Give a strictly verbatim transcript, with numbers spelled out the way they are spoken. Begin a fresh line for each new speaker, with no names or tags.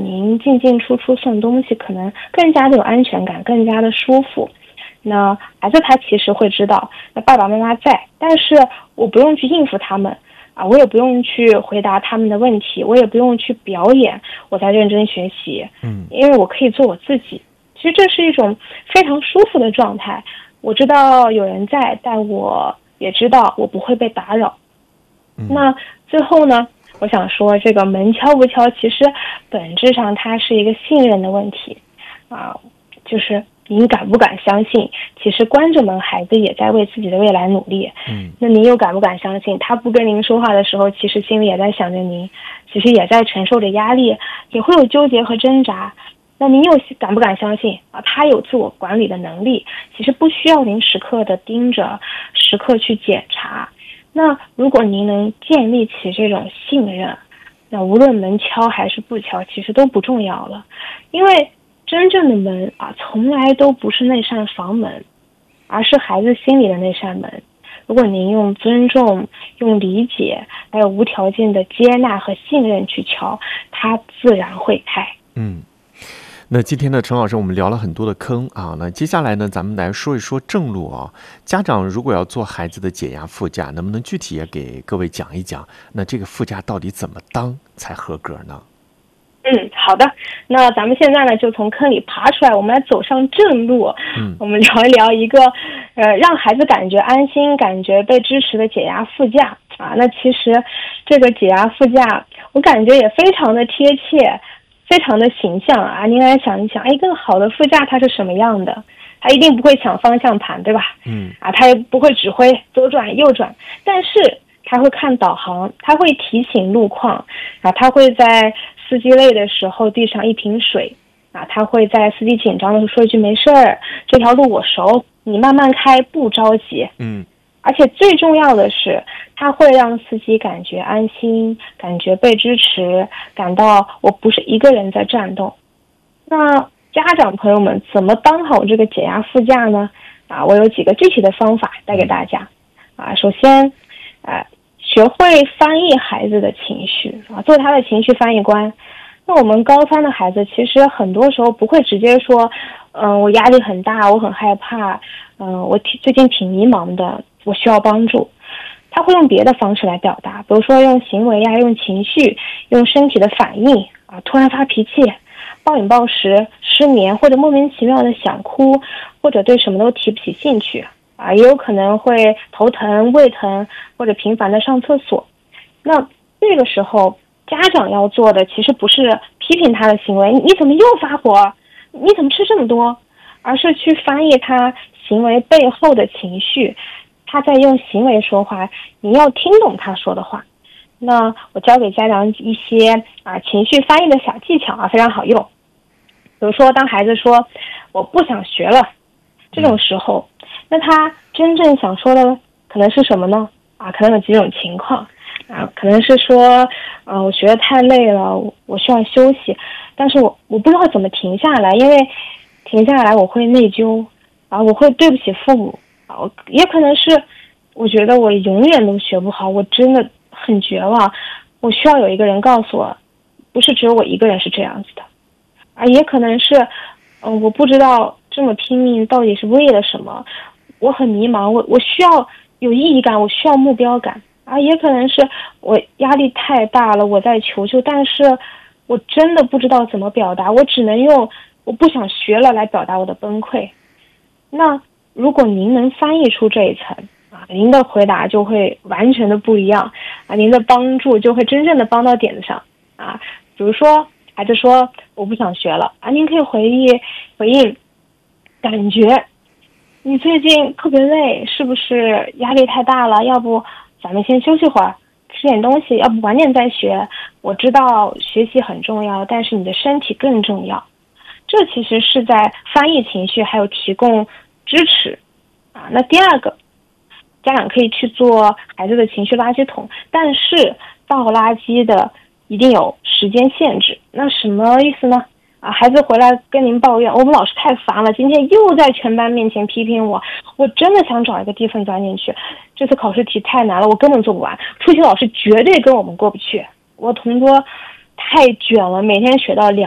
您进进出出送东西，可能更加的有安全感，更加的舒服。那孩子他其实会知道，那爸爸妈妈在，但是我不用去应付他们啊，我也不用去回答他们的问题，我也不用去表演我在认真学习，
嗯，
因为我可以做我自己。其实这是一种非常舒服的状态。我知道有人在，但我也知道我不会被打扰。
嗯、
那最后呢，我想说，这个门敲不敲，其实本质上它是一个信任的问题啊，就是您敢不敢相信，其实关着门，孩子也在为自己的未来努力。
嗯，
那您又敢不敢相信，他不跟您说话的时候，其实心里也在想着您，其实也在承受着压力，也会有纠结和挣扎。那您又敢不敢相信啊？他有自我管理的能力，其实不需要您时刻的盯着，时刻去检查。那如果您能建立起这种信任，那无论门敲还是不敲，其实都不重要了，因为真正的门啊，从来都不是那扇房门，而是孩子心里的那扇门。如果您用尊重、用理解，还有无条件的接纳和信任去敲，它自然会开。
嗯。那今天呢，陈老师，我们聊了很多的坑啊。那接下来呢，咱们来说一说正路啊。家长如果要做孩子的解压副驾，能不能具体也给各位讲一讲？那这个副驾到底怎么当才合格呢？
嗯，好的。那咱们现在呢，就从坑里爬出来，我们来走上正路。
嗯，
我们聊一聊一个，呃，让孩子感觉安心、感觉被支持的解压副驾啊。那其实这个解压副驾，我感觉也非常的贴切。非常的形象啊！您来想一想，一个好的副驾它是什么样的？他一定不会抢方向盘，对吧？
嗯，
啊，他也不会指挥左转右转，但是他会看导航，他会提醒路况啊，他会在司机累的时候递上一瓶水啊，他会在司机紧张的时候说一句没事儿，这条路我熟，你慢慢开，不着急。
嗯。
而且最重要的是，它会让司机感觉安心，感觉被支持，感到我不是一个人在战斗。那家长朋友们怎么当好这个解压副驾呢？啊，我有几个具体的方法带给大家。啊，首先，啊，学会翻译孩子的情绪啊，做他的情绪翻译官。那我们高三的孩子其实很多时候不会直接说，嗯、呃，我压力很大，我很害怕，嗯、呃，我挺最近挺迷茫的。我需要帮助，他会用别的方式来表达，比如说用行为呀、啊，用情绪，用身体的反应啊，突然发脾气，暴饮暴食，失眠，或者莫名其妙的想哭，或者对什么都提不起兴趣啊，也有可能会头疼、胃疼，或者频繁的上厕所。那这个时候，家长要做的其实不是批评他的行为，你怎么又发火？你怎么吃这么多？而是去翻译他行为背后的情绪。他在用行为说话，你要听懂他说的话。那我教给家长一些啊情绪翻译的小技巧啊，非常好用。比如说，当孩子说我不想学了，这种时候，那他真正想说的可能是什么呢？啊，可能有几种情况啊，可能是说，呃，我学得太累了，我需要休息，但是我我不知道怎么停下来，因为停下来我会内疚啊，我会对不起父母。也可能是我觉得我永远都学不好，我真的很绝望，我需要有一个人告诉我，不是只有我一个人是这样子的。啊，也可能是嗯、呃，我不知道这么拼命到底是为了什么，我很迷茫，我我需要有意义感，我需要目标感。啊，也可能是我压力太大了，我在求救，但是我真的不知道怎么表达，我只能用我不想学了来表达我的崩溃。那如果您能翻译出这一层啊，您的回答就会完全的不一样啊，您的帮助就会真正的帮到点子上啊。比如说，孩子说我不想学了啊，您可以回忆回应，感觉你最近特别累，是不是压力太大了？要不咱们先休息会儿，吃点东西，要不晚点再学。我知道学习很重要，但是你的身体更重要。这其实是在翻译情绪，还有提供支持啊。那第二个，家长可以去做孩子的情绪垃圾桶，但是倒垃圾的一定有时间限制。那什么意思呢？啊，孩子回来跟您抱怨，我们老师太烦了，今天又在全班面前批评我，我真的想找一个地缝钻进去，这次考试题太难了，我根本做不完，出题老师绝对跟我们过不去，我同桌太卷了，每天学到两